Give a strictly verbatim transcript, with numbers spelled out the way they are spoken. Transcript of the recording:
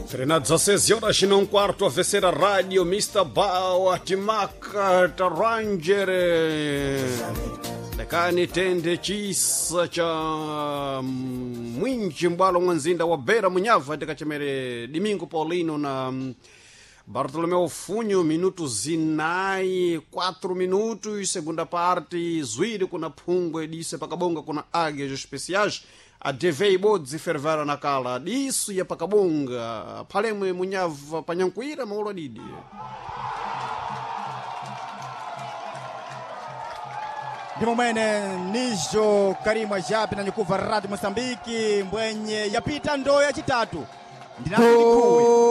Treinado dezesseis horas e não quarto, a vencer a rádio, mister Bao, a Timaka, a Ranger. Lekani tende chisa cha mwinji mbalo mwanzinda wa Beira Munhava de Cachemere, Domingo Paulino na Bartolomeu Funho, minutos zinai, quatro minutos, segunda parte, Zuíri kuna Pungwe, disse Pacabonga kuna Águias Especiais, a D V Ibodzi fervera na cala, disso e a Pacabonga, Palemwe Munhava, Panhancuíra, Mauro Didi. Ndimo mwene nijo Karima Japi na nyukuva Rádio Moçambique mbwenye yapita ndoo ya chitatu ndinafiki kuwe